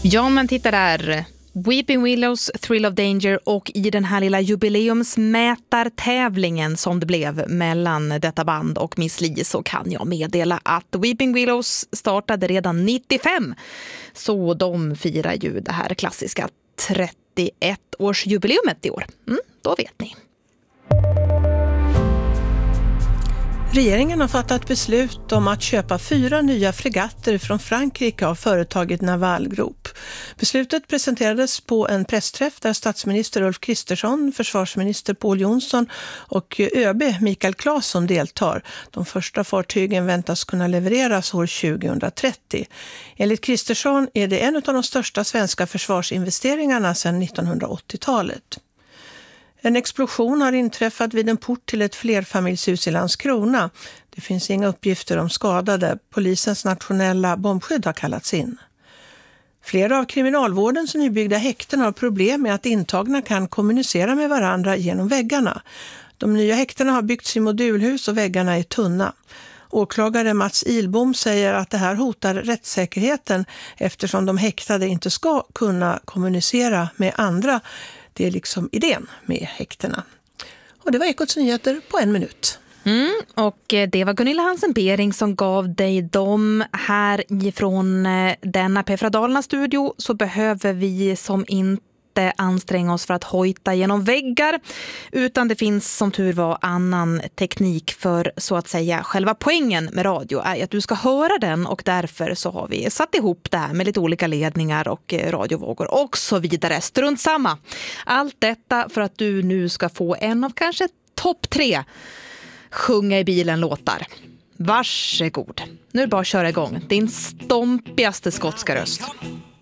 Ja, men titta där. Weeping Willows, Thrill of Danger, och i den här lilla jubileumsmätartävlingen som det blev mellan detta band och Miss Li, så kan jag meddela att Weeping Willows startade redan 95. Så de firar ju det här klassiska 31-årsjubileumet i år. Då vet ni. Regeringen har fattat beslut om att köpa 4 nya fregatter från Frankrike av företaget Naval Group. Beslutet presenterades på en pressträff där statsminister Ulf Kristersson, försvarsminister Pål Jonsson och ÖB Mikael Claesson deltar. De första fartygen väntas kunna levereras år 2030. Enligt Kristersson är det en av de största svenska försvarsinvesteringarna sedan 1980-talet. En explosion har inträffat vid en port till ett flerfamiljshus i Landskrona. Det finns inga uppgifter om skadade. Polisens nationella bombskydd har kallats in. Flera av kriminalvårdens nybyggda häkten har problem med att intagna kan kommunicera med varandra genom väggarna. De nya häktena har byggts i modulhus och väggarna är tunna. Åklagare Mats Ilbom säger att det här hotar rättssäkerheten eftersom de häktade inte ska kunna kommunicera med andra. Det är liksom idén med häktena. Och det var Ekots nyheter på 1 minut. Och det var Gunilla Hansen-Bering som gav dig dem här ifrån denna Petra Dalarna studio. Så behöver vi som inte anstränga oss för att hojta genom väggar, utan det finns som tur var annan teknik, för så att säga själva poängen med radio är att du ska höra den, och därför så har vi satt ihop det här med lite olika ledningar och radiovågor och så vidare. Strunt samma. Allt detta för att du nu ska få en av kanske topp 3 sjunga i bilen låtar. Varsågod. Nu är det bara att köra igång din stompigaste skotska röst.